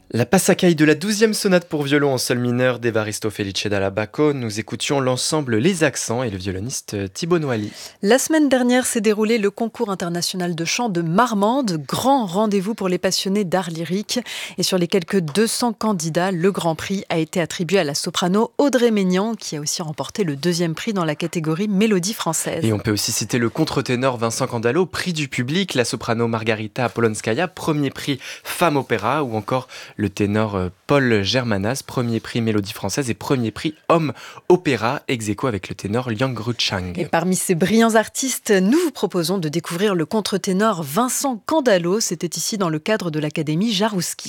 La Passacaille de la 12e sonate pour violon en sol mineur d'Evaristo Felice Dalla Bacco, nous écoutions l'ensemble Les Accents et le violoniste Thibaut Noailly. La semaine dernière s'est déroulé le concours international de chant de Marmande, grand rendez-vous pour les passionnés d'art lyrique. Et sur les quelques 200 candidats, le grand prix a été attribué à la soprano Audrey Maignan, qui a aussi remporté le deuxième prix dans la catégorie Mélodie française. Et on peut aussi citer le contre-ténor Vincent Candalo, prix du public, la soprano Margarita Polonskaya, premier prix Femme Opéra, ou encore le ténor Paul Germanas, premier prix Mélodie française et premier prix Homme Opéra, ex aequo avec le ténor Liang Gruchang. Et parmi ces brillants artistes, nous vous proposons de découvrir le contre-ténor Vincent Candalo. C'était ici dans le cadre de l'Académie Jaroussky.